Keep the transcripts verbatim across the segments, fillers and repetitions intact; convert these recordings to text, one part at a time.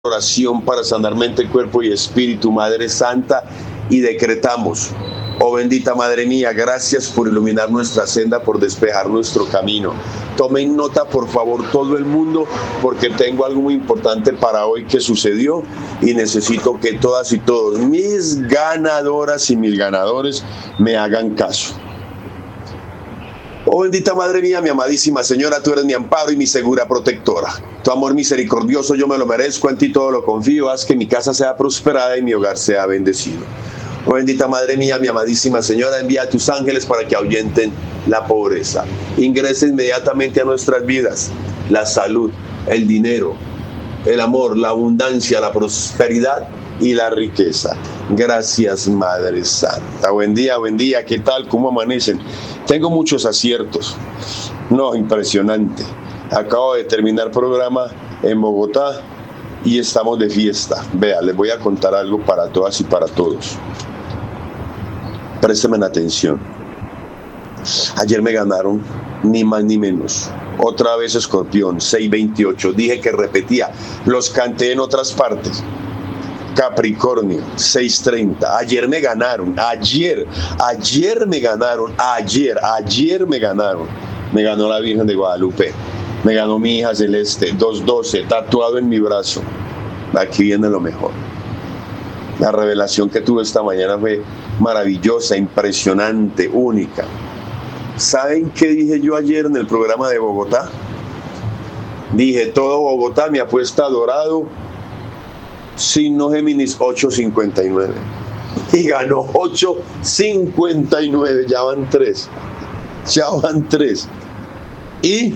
oración para sanar mente, cuerpo y espíritu, Madre Santa, y decretamos: oh bendita Madre mía, gracias por iluminar nuestra senda, por despejar nuestro camino. Tomen nota, por favor, todo el mundo, porque tengo algo muy importante para hoy que sucedió y necesito que todas y todos, mis ganadoras y mis ganadores, me hagan caso. Oh bendita Madre mía, mi amadísima Señora, tú eres mi amparo y mi segura protectora. Tu amor misericordioso yo me lo merezco, en ti todo lo confío, haz que mi casa sea prosperada y mi hogar sea bendecido. Oh bendita Madre mía, mi amadísima Señora, envía a tus ángeles para que ahuyenten la pobreza. Ingresa inmediatamente a nuestras vidas la salud, el dinero, el amor, la abundancia, la prosperidad y la riqueza. Gracias, Madre Santa. Buen día, buen día, ¿qué tal? ¿Cómo amanecen? Tengo muchos aciertos. No, impresionante. Acabo de terminar programa en Bogotá y estamos de fiesta. Vea, les voy a contar algo para todas y para todos. Préstenme atención. Ayer me ganaron ni más ni menos. Otra vez Escorpión, seis veintiocho. Dije que repetía. Los canté en otras partes. Capricornio, seis treinta. Ayer me ganaron. Ayer. Ayer me ganaron. Ayer. Ayer me ganaron. Me ganó la Virgen de Guadalupe. Me ganó mi hija Celeste. dos doce. Tatuado en mi brazo. Aquí viene lo mejor. La revelación que tuve esta mañana fue maravillosa, impresionante, única. ¿Saben qué dije yo ayer en el programa de Bogotá? Dije, todo Bogotá me apuesta dorado, signo Géminis ocho cincuenta y nueve. Y ganó ocho cincuenta y nueve, ya van tres. Ya van tres. Y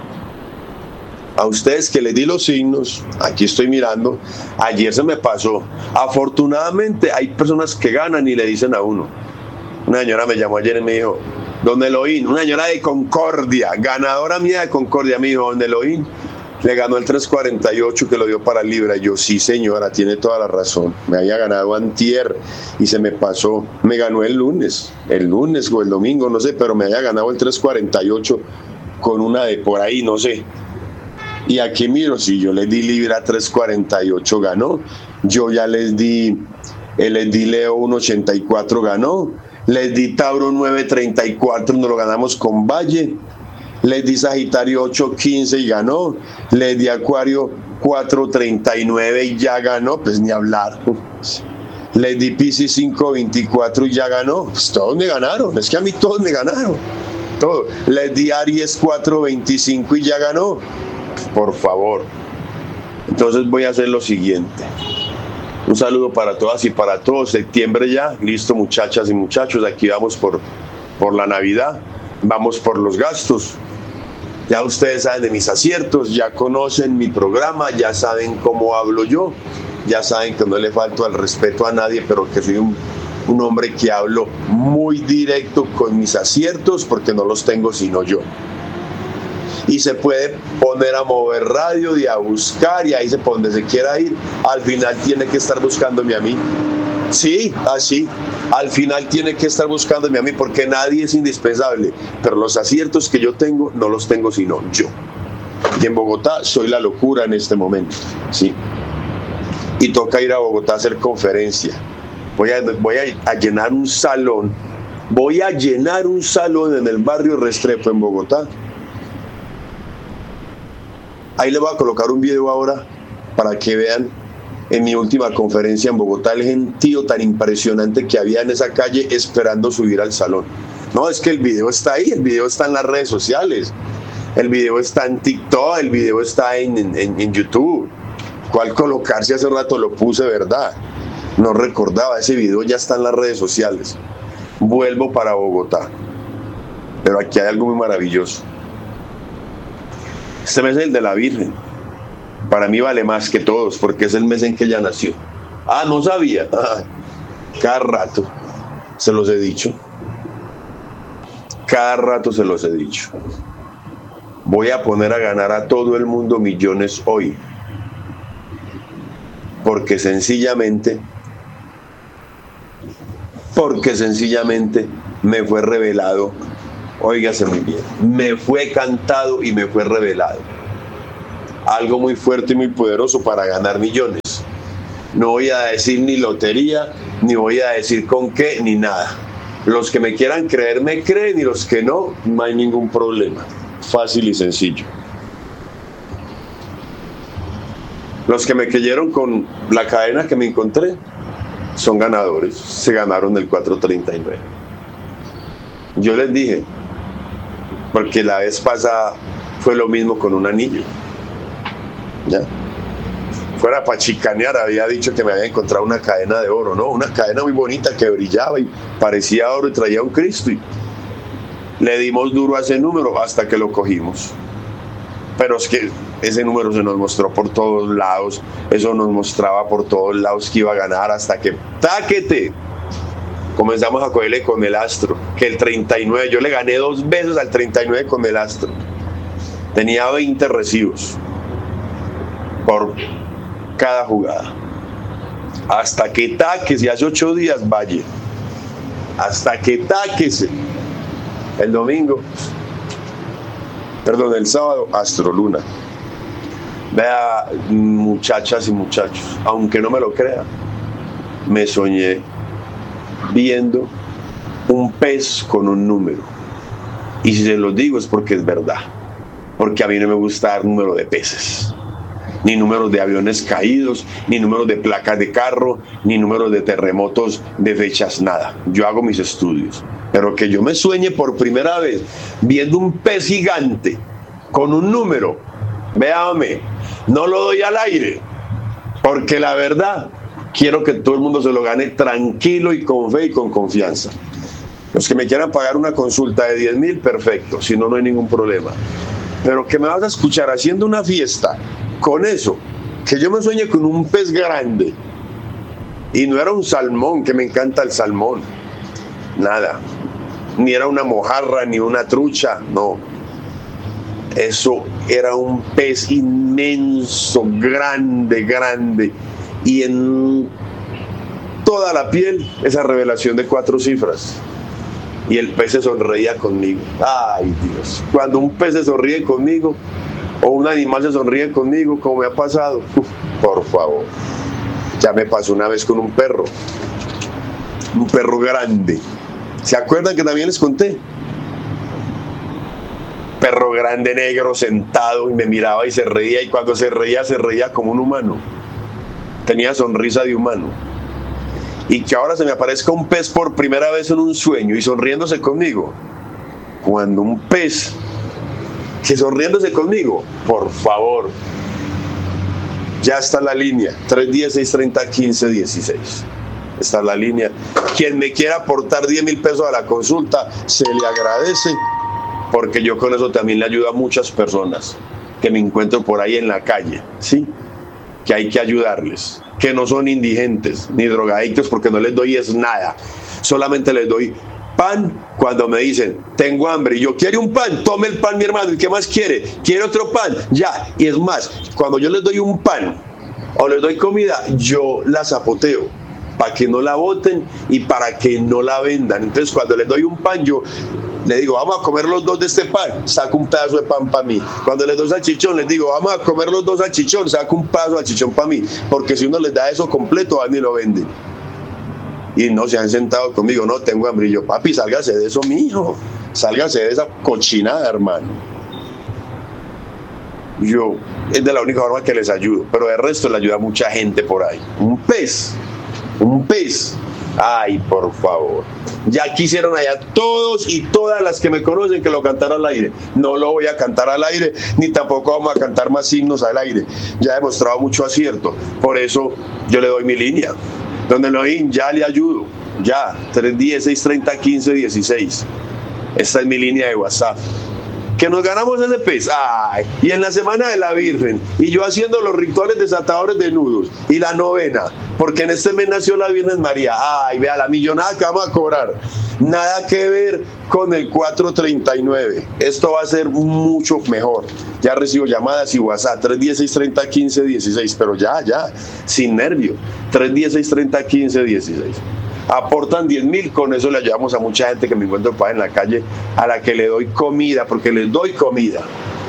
a ustedes que les di los signos, aquí estoy mirando, ayer se me pasó. Afortunadamente hay personas que ganan y le dicen a uno. Una señora me llamó ayer y me dijo, don Elohim, una señora de Concordia, ganadora mía de Concordia, me dijo, don Elohim, le ganó el tres cuarenta y ocho que lo dio para Libra. Y yo, sí señora, tiene toda la razón, me había ganado antier y se me pasó, me ganó el lunes, el lunes o el domingo, no sé, pero me había ganado el tres cuarenta y ocho con una de por ahí, no sé. Y aquí miro, si yo les di Libra tres cuarenta y ocho ganó, yo ya les di, eh, les di Leo uno ochenta y cuatro ganó, les di Tauro nueve treinta y cuatro, nos lo ganamos con Valle, les di Sagitario ocho quince y ganó, les di Acuario cuatro treinta y nueve y ya ganó, pues ni hablar. Les di Piscis cinco veinticuatro y ya ganó, pues todos me ganaron, es que a mí todos me ganaron, todos. Les di Aries cuatro veinticinco y ya ganó. Por favor. Entonces voy a hacer lo siguiente. Un saludo para todas y para todos. Septiembre ya, listo, muchachas y muchachos. Aquí vamos por, por la Navidad. Vamos por los gastos. Ya ustedes saben de mis aciertos, ya conocen mi programa, ya saben cómo hablo yo, ya saben que no le falto al respeto a nadie, pero que soy un, un hombre que hablo muy directo con mis aciertos porque no los tengo sino yo. Y se puede poner a mover radio y a buscar y ahí se pone donde se quiera ir, al final tiene que estar buscándome a mí. Sí, así, al final tiene que estar buscándome a mí porque nadie es indispensable, pero los aciertos que yo tengo no los tengo sino yo. Y en Bogotá soy la locura en este momento, sí. Y toca ir a Bogotá a hacer conferencia. Voy a, voy a, a llenar un salón, voy a llenar un salón en el barrio Restrepo en Bogotá. Ahí les voy a colocar un video ahora para que vean en mi última conferencia en Bogotá el gentío tan impresionante que había en esa calle esperando subir al salón. No, es que el video está ahí, el video está en las redes sociales, el video está en TikTok, el video está en, en, en YouTube. ¿Cuál colocarse? Hace rato lo puse, ¿verdad? No recordaba, ese video ya está en las redes sociales. Vuelvo para Bogotá, pero aquí hay algo muy maravilloso. Este mes es el de la Virgen. Para mí vale más que todos, porque es el mes en que ella nació. Ah, no sabía. Ah, cada rato se los he dicho. Cada rato se los he dicho. Voy a poner a ganar a todo el mundo millones hoy. Porque sencillamente, porque sencillamente me fue revelado. Óigase muy bien, me fue cantado y me fue revelado algo muy fuerte y muy poderoso para ganar millones. No voy a decir ni lotería, ni voy a decir con qué, ni nada. Los que me quieran creer me creen y los que no, no hay ningún problema. Fácil y sencillo. Los que me creyeron con la cadena que me encontré son ganadores, se ganaron el cuatrocientos treinta y nueve. Yo les dije, porque la vez pasada fue lo mismo con un anillo. ¿Ya? Fuera para chicanear, había dicho que me había encontrado una cadena de oro, ¿no? Una cadena muy bonita que brillaba y parecía oro y traía un Cristo. Y le dimos duro a ese número hasta que lo cogimos. Pero es que ese número se nos mostró por todos lados, eso nos mostraba por todos lados que iba a ganar hasta que, ¡táquete! Comenzamos a cogerle con el astro, que el treinta y nueve, yo le gané dos veces al treinta y nueve con el astro. Tenía veinte recibos por cada jugada. Hasta que taques, y hace ocho días, Valle. Hasta que taques. El domingo, perdón, el sábado, Astro Luna. Vea, muchachas y muchachos, aunque no me lo crean, me soñé viendo un pez con un número. Y si se los digo es porque es verdad. Porque a mí no me gusta dar número de peces, ni números de aviones caídos, ni números de placas de carro, ni números de terremotos, de fechas, nada. Yo hago mis estudios. Pero que yo me sueñe por primera vez viendo un pez gigante con un número, véame, no lo doy al aire, porque la verdad quiero que todo el mundo se lo gane tranquilo y con fe y con confianza. Los que me quieran pagar una consulta de diez mil, perfecto, si no, no hay ningún problema. Pero que me vas a escuchar haciendo una fiesta con eso, que yo me sueñe con un pez grande, y no era un salmón, que me encanta el salmón, nada, ni era una mojarra, ni una trucha, no. Eso era un pez inmenso, grande, grande, y en toda la piel esa revelación de cuatro cifras. Y el pez se sonreía conmigo. Ay, Dios, cuando un pez se sonríe conmigo, o un animal se sonríe conmigo, como me ha pasado, uf, por favor. Ya me pasó una vez con un perro, un perro grande. ¿Se acuerdan que también les conté? Perro grande, negro, sentado, y me miraba y se reía, y cuando se reía, se reía como un humano. Tenía sonrisa de humano. Y que ahora se me aparezca un pez por primera vez en un sueño y sonriéndose conmigo. Cuando un pez que sonriéndose conmigo, por favor. Ya está la línea, tres diez, seis treinta, quince dieciséis. Está la línea. Quien me quiera aportar diez mil pesos a la consulta, se le agradece, porque yo con eso también le ayudo a muchas personas que me encuentro por ahí en la calle, ¿sí? Que hay que ayudarles, que no son indigentes ni drogadictos, porque no les doy es nada, solamente les doy pan cuando me dicen, tengo hambre, y yo, ¿quiere un pan? Tome el pan, mi hermano, ¿y qué más quiere? ¿Quiere otro pan? Ya, y es más, cuando yo les doy un pan o les doy comida, yo la zapoteo para que no la boten y para que no la vendan. Entonces, cuando les doy un pan, yo le digo, vamos a comer los dos de este pan, saco un pedazo de pan para mí. Cuando les doy salchichón, les digo, vamos a comer los dos salchichón, saco un pedazo de salchichón para mí, porque si uno les da eso completo, van y lo venden. Y no se han sentado conmigo, no, tengo hambre. Y yo, papi, sálgase de eso, mijo, sálgase de esa cochinada, hermano. Yo, es de la única forma que les ayudo, pero de resto le ayuda a mucha gente por ahí. Un pez, un pez. Ay, por favor. Ya quisieron allá todos y todas las que me conocen que lo cantara al aire. No lo voy a cantar al aire, ni tampoco vamos a cantar más signos al aire. Ya he demostrado mucho acierto. Por eso yo le doy mi línea. Donde lo oí, ya le ayudo. Ya, tres diez, seis treinta, quince dieciséis. Esta es mi línea de WhatsApp. Que nos ganamos ese pez. Ay, y en la semana de la Virgen, y yo haciendo los rituales desatadores de nudos, y la novena, porque en este mes nació la Virgen María. Ay, vea, la millonada que vamos a cobrar. Nada que ver con el cuatrocientos treinta y nueve. Esto va a ser mucho mejor. Ya recibo llamadas y WhatsApp, tres diez, seis treinta, quince dieciséis, pero ya, ya, sin nervio. tres diez, seis treinta, quince dieciséis. Aportan diez mil, con eso le ayudamos a mucha gente que me encuentro en la calle, a la que le doy comida, porque les doy comida.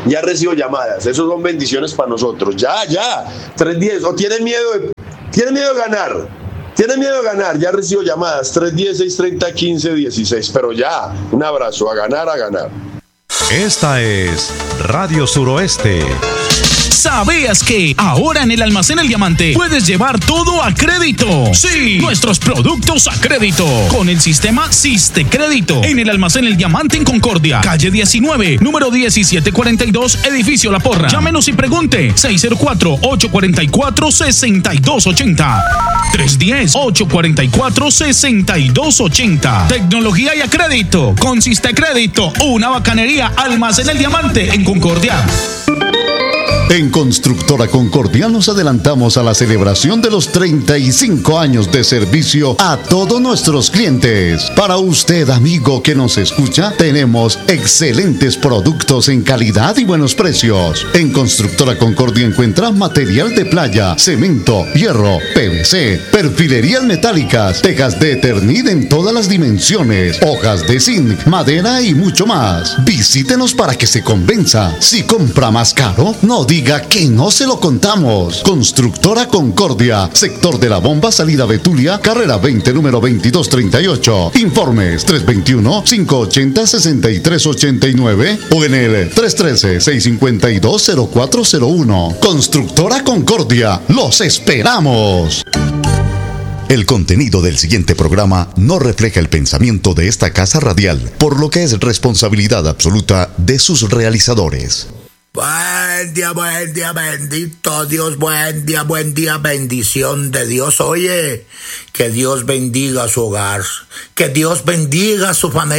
Ya recibo llamadas, eso son bendiciones para nosotros. Ya, ya, tres diez, o tienen miedo de, tienen miedo de ganar, tienen miedo de ganar, ya recibo llamadas, tres diez, seis treinta, quince dieciséis, pero ya, un abrazo, a ganar, a ganar. Esta es Radio Suroeste. ¿Sabías que ahora en el Almacén El Diamante puedes llevar todo a crédito? Sí, nuestros productos a crédito con el sistema Siste Crédito. En el Almacén El Diamante en Concordia, calle diecinueve, número diecisiete cuarenta y dos, edificio La Porra. Llámenos y pregunte seis cero cuatro, ocho cuatro cuatro, seis dos ocho cero. tres uno cero, ocho cuatro cuatro, seis dos ocho cero. Tecnología y a crédito con Siste Crédito, una bacanería. Almacén El Diamante en Concordia. En Constructora Concordia nos adelantamos a la celebración de los treinta y cinco años de servicio a todos nuestros clientes. Para usted, amigo que nos escucha, tenemos excelentes productos en calidad y buenos precios. En Constructora Concordia encuentra material de playa, cemento, hierro, P V C, perfilerías metálicas, tejas de Eternit en todas las dimensiones, hojas de zinc, madera y mucho más. Visítenos para que se convenza. Si compra más caro, no diga que no se lo contamos. Constructora Concordia, sector de la Bomba, salida Betulia, carrera veinte, número veintidós treinta y ocho. Informes tres dos uno, cinco ocho cero, seis tres ocho nueve o en el tres uno tres, seis cinco dos, cero cuatro cero uno. Constructora Concordia, los esperamos. El contenido del siguiente programa no refleja el pensamiento de esta casa radial, por lo que es responsabilidad absoluta de sus realizadores. Buen día, buen día, bendito Dios, buen día, buen día, bendición de Dios. Oye, que Dios bendiga su hogar, que Dios bendiga su familia.